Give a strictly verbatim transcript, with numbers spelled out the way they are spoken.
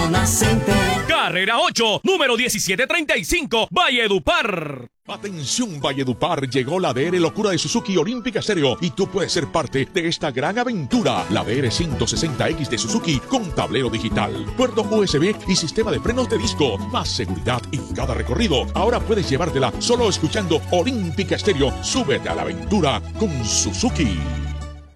Zona Center. Carrera ocho, número diecisiete treinta y cinco, Valledupar. Atención Valledupar, llegó la D R Locura de Suzuki Olímpica Stereo y tú puedes ser parte de esta gran aventura. La D R ciento sesenta X de Suzuki con tablero digital, puerto U S B y sistema de frenos de disco, más seguridad en cada recorrido. Ahora puedes llevártela solo escuchando Olímpica Stereo. Súbete a la aventura con Suzuki.